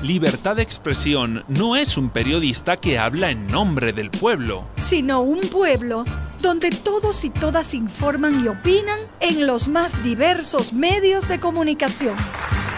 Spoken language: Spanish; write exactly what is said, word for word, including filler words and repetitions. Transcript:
Libertad de Expresión no es un periodista que habla en nombre del pueblo, sino un pueblo donde todos y todas informan y opinan en los más diversos medios de comunicación.